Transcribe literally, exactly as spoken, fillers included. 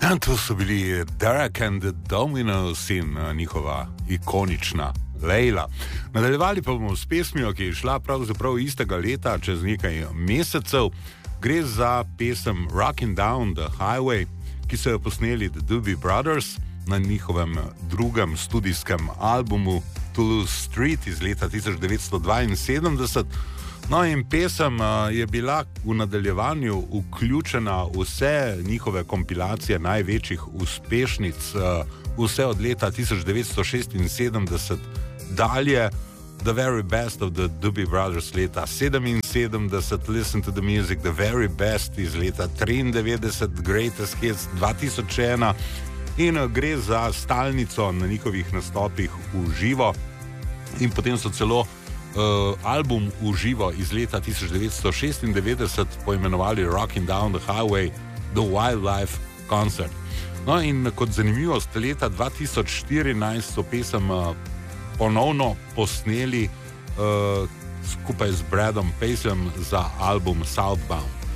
To so bili Derek and the Dominos in njihova ikonična Leila. Nadaljevali pa bomo s pesmijo, ki je šla pravzaprav istega leta, čez nekaj mesecev. Gre za pesem Rockin' Down the Highway, ki so jo posneli The Doobie Brothers na njihovem drugem studijskem albumu Toulouse Street iz leta tisoč devetsto dvainsedemdeset. No, in pesem je bila v nadaljevanju vključena vse njihove kompilacije največjih uspešnic, vse od leta tisoč devetsto šestinsedemdeset dalje. The Very Best of the Doobie Brothers leta sedeminsedemdeset, Listen to the Music, The Very Best iz leta triindevetdeset, Greatest Hits dva tisoč ena in gre za stalnico na njihovih nastopih v živo. In potem so celo Uh, album v živo iz leta tisoč devetsto šestindevetdeset poimenovali Rockin' Down the Highway, The Wildlife Concert. No, in kot zanimivost, leta dva tisoč štirinajst so pesem uh, ponovno posneli uh, skupaj z Bradom Paisleyem za album Southbound.